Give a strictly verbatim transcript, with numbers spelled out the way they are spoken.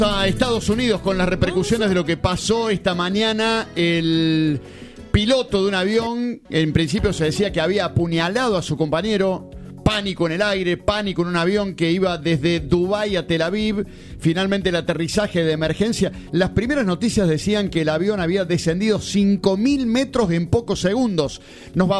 A Estados Unidos con las repercusiones de lo que pasó esta mañana. El piloto de un avión, en principio se decía que había apuñalado a su compañero. Pánico en el aire, pánico en un avión que iba desde Dubái a Tel Aviv. Finalmente el aterrizaje de emergencia. Las primeras noticias decían que el avión había descendido cinco mil metros en pocos segundos. Nos va